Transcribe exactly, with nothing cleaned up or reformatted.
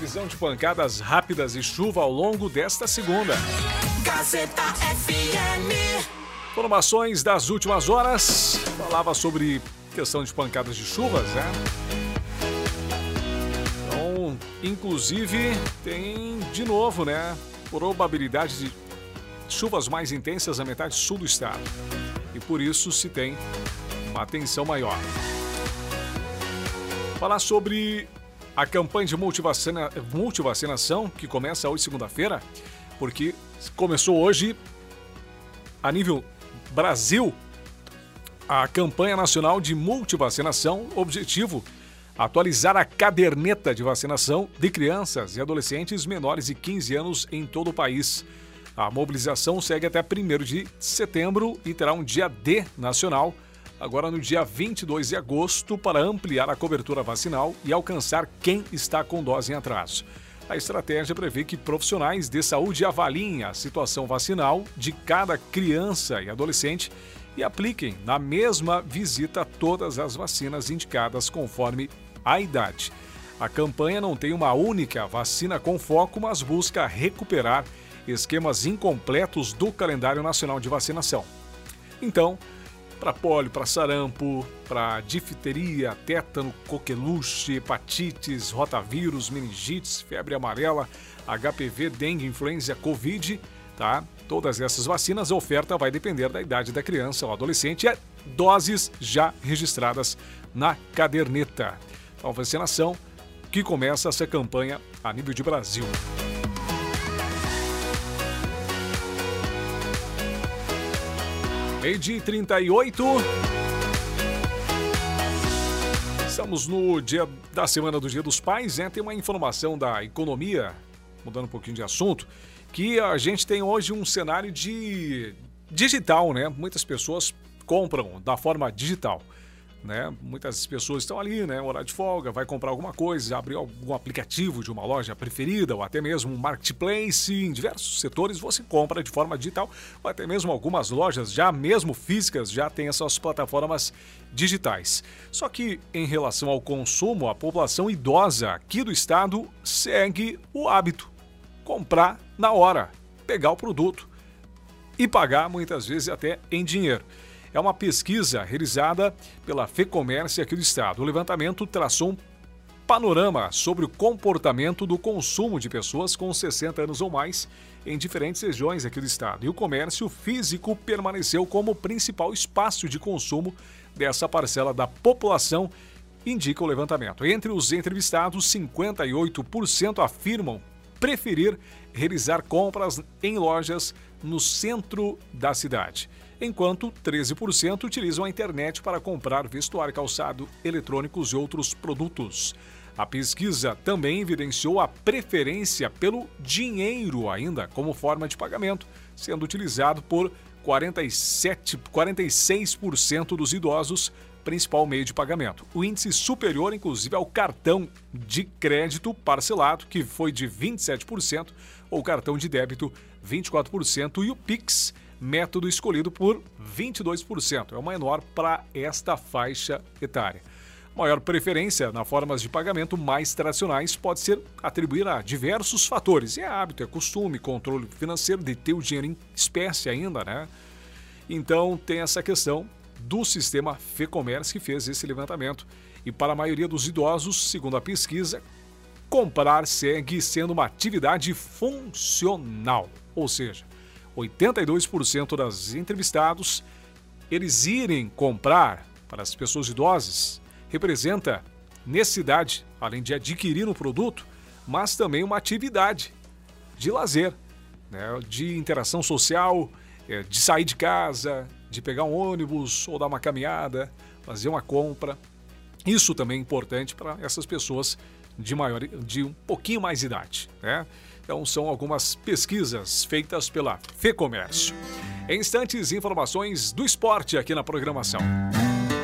Previsão de pancadas rápidas e chuva ao longo desta segunda. Gazeta F M. Informações das últimas horas. Falava sobre questão de pancadas de chuvas, né? Então, inclusive, tem de novo, né? Probabilidade de chuvas mais intensas na metade sul do estado. E por isso se tem uma atenção maior. Falar sobre a campanha de multivacina, multivacinação, que começa hoje, segunda-feira, porque começou hoje, a nível Brasil, a campanha nacional de multivacinação. Objetivo: atualizar a caderneta de vacinação de crianças e adolescentes menores de quinze anos em todo o país. A mobilização segue até primeiro de setembro e terá um dia D nacional, agora no dia vinte e dois de agosto, para ampliar a cobertura vacinal e alcançar quem está com dose em atraso. A estratégia prevê que profissionais de saúde avaliem a situação vacinal de cada criança e adolescente e apliquem na mesma visita todas as vacinas indicadas conforme a idade. A campanha não tem uma única vacina com foco, mas busca recuperar esquemas incompletos do calendário nacional de vacinação. Então, para pólio, para sarampo, para difteria, tétano, coqueluche, hepatites, rotavírus, meningite, febre amarela, H P V, dengue, influenza, Covid, tá? Todas essas vacinas, a oferta vai depender da idade da criança ou adolescente e doses já registradas na caderneta. Então, vacinação que começa essa campanha a nível de Brasil. Meio-dia e trinta e oito. Estamos no dia da semana do Dia dos Pais, né? Tem uma informação da economia, mudando um pouquinho de assunto, que a gente tem hoje um cenário de digital, né? Muitas pessoas compram da forma digital, né? Muitas pessoas estão ali, né? Hora de folga, vai comprar alguma coisa, abre algum aplicativo de uma loja preferida ou até mesmo um marketplace. Em diversos setores você compra de forma digital, ou até mesmo algumas lojas já mesmo físicas já têm essas plataformas digitais. Só que em relação ao consumo, a população idosa aqui do estado segue o hábito: comprar na hora, pegar o produto e pagar muitas vezes até em dinheiro. É uma pesquisa realizada pela FEComércio aqui do estado. O levantamento traçou um panorama sobre o comportamento do consumo de pessoas com sessenta anos ou mais em diferentes regiões aqui do estado. E o comércio físico permaneceu como principal espaço de consumo dessa parcela da população, indica o levantamento. Entre os entrevistados, cinquenta e oito por cento afirmam preferir realizar compras em lojas no centro da cidade, enquanto treze por cento utilizam a internet para comprar vestuário, calçado, eletrônicos e outros produtos. A pesquisa também evidenciou a preferência pelo dinheiro ainda como forma de pagamento, sendo utilizado por quarenta e sete, quarenta e seis por cento dos idosos, principal meio de pagamento. O índice superior, inclusive, ao cartão de crédito parcelado, que foi de vinte e sete por cento, ou cartão de débito, vinte e quatro por cento, e o Pix, método escolhido por vinte e dois por cento. É o menor para esta faixa etária. Maior preferência nas formas de pagamento mais tradicionais pode ser atribuída a diversos fatores. É hábito, é costume, controle financeiro, de ter o dinheiro em espécie ainda, né? Então tem essa questão do sistema FEComércio que fez esse levantamento. E para a maioria dos idosos, segundo a pesquisa, comprar segue sendo uma atividade funcional. Ou seja, oitenta e dois por cento das entrevistados, eles irem comprar para as pessoas idosas, representa necessidade, além de adquirir um produto, mas também uma atividade de lazer, né? De interação social, de sair de casa, de pegar um ônibus ou dar uma caminhada, fazer uma compra. Isso também é importante para essas pessoas de, maior, de um pouquinho mais idade, né? Então são algumas pesquisas feitas pela FEComércio. Em instantes, informações do esporte aqui na programação.